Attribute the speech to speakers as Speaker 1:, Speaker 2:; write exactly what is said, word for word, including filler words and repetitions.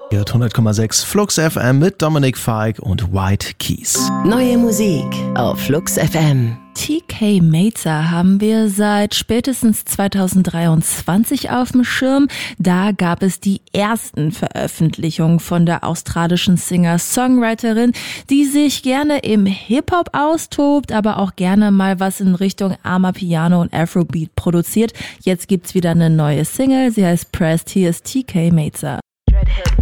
Speaker 1: Hier hundert Komma sechs Flux F M mit Dominik Fike und White Keys.
Speaker 2: Neue Musik auf Flux F M.
Speaker 3: T K Mazer haben wir seit spätestens zweitausenddreiundzwanzig auf dem Schirm. Da gab es die ersten Veröffentlichungen von der australischen Singer-Songwriterin, die sich gerne im Hip-Hop austobt, aber auch gerne mal was in Richtung Amapiano und Afrobeat produziert. Jetzt gibt's wieder eine neue Single, sie heißt Pressed. Hier ist T K Mazer.